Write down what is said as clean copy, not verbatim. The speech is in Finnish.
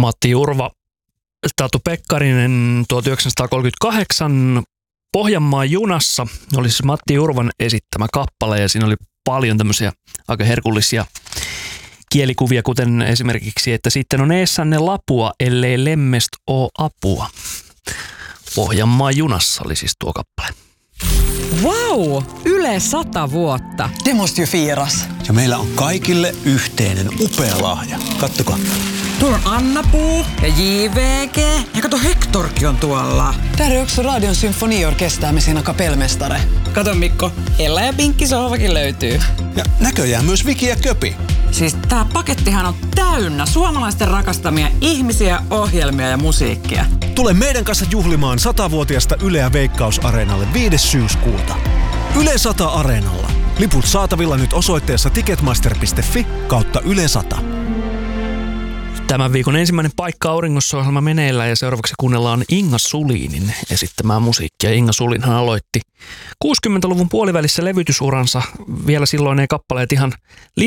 Matti Jurva, Tatu Pekkarinen 1938 Pohjanmaan junassa oli siis Matti Jurvan esittämä kappale ja siinä oli paljon tämmöisiä aika herkullisia kielikuvia, kuten esimerkiksi, että sitten on eessänne lapua, ellei lemmest oo apua. Pohjanmaan junassa oli siis tuo kappale. Vau! Yle 100 vuotta. Det måste ju firas. Ja meillä on kaikille yhteinen upea lahja. Kattokaa. Tuolla on Anna-Puu ja JVG. Ja kato, Hektorkin on tuolla. Där är också Radion symfoniorkester med sina kapellmästare. Kato Mikko, Ella ja Pinkki sohvakin löytyy. Ja näköjään myös Viki ja Köpi. Siis tää pakettihan on täynnä suomalaisten rakastamia ihmisiä, ohjelmia ja musiikkia. Tule meidän kanssa juhlimaan 100-vuotiasta Yleä Veikkaus-areenalle 5. syyskuuta. Yle 100 Areenalla. Liput saatavilla nyt osoitteessa ticketmaster.fi/Yle 100. Tämän viikon ensimmäinen Paikka auringossa-ohjelma meneillään ja seuraavaksi kuunnellaan Inga Sulinin esittämää musiikkia. Inga Sulinhan aloitti 60-luvun puolivälissä levytysuransa. Vielä silloin ei kappaleet ihan